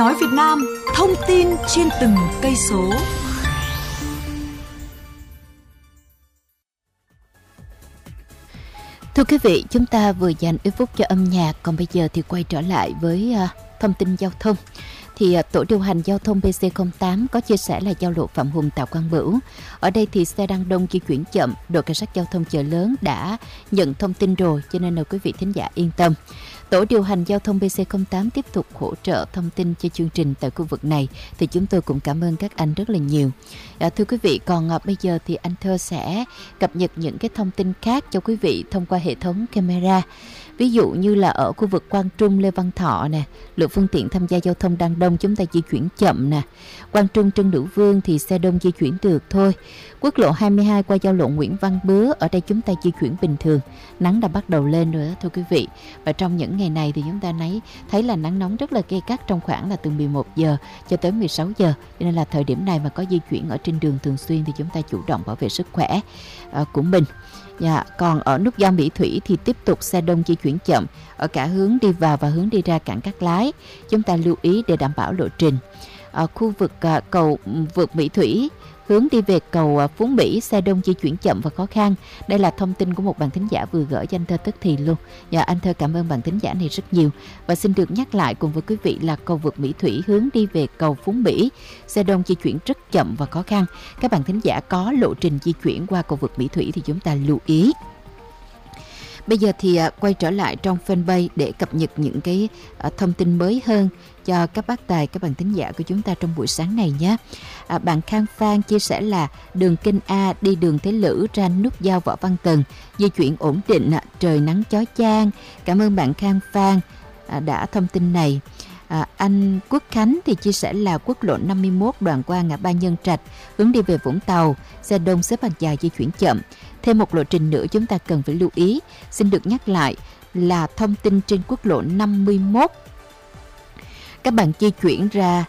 Nói Việt Nam, thông tin trên từng cây số. Thưa quý vị, chúng ta vừa dành ít phút cho âm nhạc, còn bây giờ thì quay trở lại với thông tin giao thông. Thì tổ điều hành giao thông PC08 có chia sẻ là giao lộ Phạm Hùng, Tạ Quang Bửu. Ở đây thì xe đang đông di chuyển chậm, đội cảnh sát giao thông chợ lớn đã nhận thông tin rồi, cho nên là quý vị thính giả yên tâm. Tổ điều hành giao thông PC08 tiếp tục hỗ trợ thông tin cho chương trình tại khu vực này, thì chúng tôi cũng cảm ơn các anh rất là nhiều. Thưa quý vị, còn bây giờ thì anh Thơ sẽ cập nhật những cái thông tin khác cho quý vị thông qua hệ thống camera. Ví dụ như là ở khu vực Quang Trung, Lê Văn Thọ nè, lượng phương tiện tham gia giao thông đang đông, chúng ta di chuyển chậm nè. Quang Trung, Trần Nữ Vương thì xe đông di chuyển được thôi. Quốc lộ 22 qua giao lộ Nguyễn Văn Bứa, ở đây chúng ta di chuyển bình thường. Nắng đã bắt đầu lên rồi đó thưa quý vị. Và trong những ngày này thì chúng ta thấy là nắng nóng rất là gay gắt trong khoảng là từ 11 giờ cho tới 16 giờ. Cho nên là thời điểm này mà có di chuyển ở trên đường thường xuyên thì chúng ta chủ động bảo vệ sức khỏe của mình. Còn ở nút giao Mỹ Thủy thì tiếp tục xe đông di chuyển chậm ở cả hướng đi vào và hướng đi ra cảng Cát Lái. Chúng ta lưu ý để đảm bảo lộ trình. Ở khu vực cầu vượt Mỹ Thủy, hướng đi về cầu Phú Mỹ, xe đông di chuyển chậm và khó khăn. Đây là thông tin của một bạn thính giả vừa gửi cho anh Thơ tức thì luôn. Anh Thơ cảm ơn bạn thính giả này rất nhiều. Và xin được nhắc lại cùng với quý vị là cầu vượt Mỹ Thủy hướng đi về cầu Phú Mỹ, xe đông di chuyển rất chậm và khó khăn. Các bạn thính giả có lộ trình di chuyển qua cầu vượt Mỹ Thủy thì chúng ta lưu ý. Bây giờ thì quay trở lại trong fanpage để cập nhật những cái thông tin mới hơn cho các bác tài, các bạn thính giả của chúng ta trong buổi sáng này nhé. Bạn Khang Phan chia sẻ là đường Kinh A đi đường Thế Lữ ra nút giao Võ Văn Tần, di chuyển ổn định, trời nắng chói chang. Cảm ơn bạn Khang Phan đã thông tin này. Anh Quốc Khánh thì chia sẻ là quốc lộ 51 đoạn qua ngã ba Nhân Trạch, hướng đi về Vũng Tàu, xe đông xếp hàng dài di chuyển chậm. Thêm một lộ trình nữa chúng ta cần phải lưu ý, xin được nhắc lại là thông tin trên quốc lộ 51. Các bạn di chuyển ra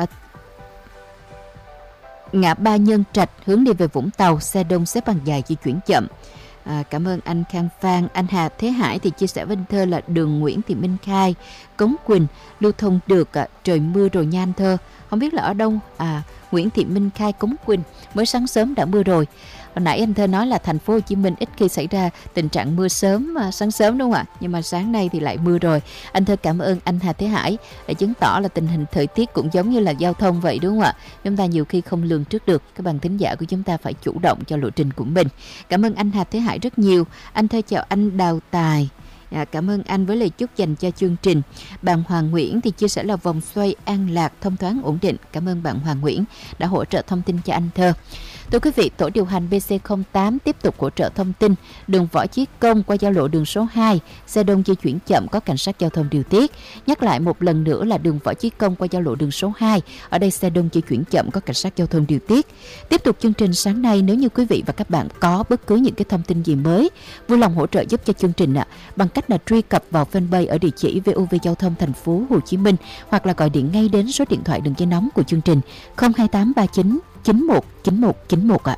ngã ba Nhân Trạch, hướng đi về Vũng Tàu, xe đông xếp hàng dài di chuyển chậm. Cảm ơn anh Khang Phan. Anh Hà Thế Hải thì chia sẻ với anh Thơ là đường Nguyễn Thị Minh Khai, Cống Quỳnh lưu thông được, trời mưa rồi nha anh Thơ. Không biết là ở đâu? Nguyễn Thị Minh Khai, Cống Quỳnh, mới sáng sớm đã mưa rồi. Hồi nãy anh Thơ nói là thành phố Hồ Chí Minh ít khi xảy ra tình trạng mưa sớm, sáng sớm đúng không ạ? Nhưng mà sáng nay thì lại mưa rồi. Anh Thơ cảm ơn anh Hà Thế Hải để chứng tỏ là tình hình thời tiết cũng giống như là giao thông vậy đúng không ạ? Chúng ta nhiều khi không lường trước được. Các bạn thính giả của chúng ta phải chủ động cho lộ trình của mình. Cảm ơn anh Hà Thế Hải rất nhiều. Anh Thơ chào anh Đào Tài. Cảm ơn anh với lời chúc dành cho chương trình. Bạn Hoàng Nguyễn thì chia sẻ là vòng xoay an lạc, thông thoáng, ổn định. Cảm ơn bạn Hoàng Nguyễn đã hỗ trợ thông tin cho anh Thơ. Thưa quý vị, tổ điều hành BC08 tiếp tục hỗ trợ thông tin đường Võ Chí Công qua giao lộ đường số 2, xe đông di chuyển chậm có cảnh sát giao thông điều tiết. Nhắc lại một lần nữa là đường Võ Chí Công qua giao lộ đường số 2, ở đây xe đông di chuyển chậm có cảnh sát giao thông điều tiết. Tiếp tục chương trình sáng nay, nếu như quý vị và các bạn có bất cứ những cái thông tin gì mới, vui lòng hỗ trợ giúp cho chương trình bằng cách là truy cập vào fanpage ở địa chỉ VOV Giao thông thành phố Hồ Chí Minh hoặc là gọi điện ngay đến số điện thoại đường dây nóng của chương trình 02839 919191 ạ.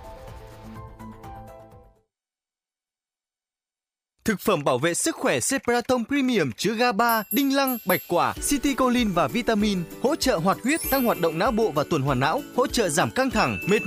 Thực phẩm bảo vệ sức khỏe Cepratom Premium chứa GABA, đinh lăng, bạch quả, citicoline và vitamin, hỗ trợ hoạt huyết, tăng hoạt động não bộ và tuần hoàn não, hỗ trợ giảm căng thẳng, mệt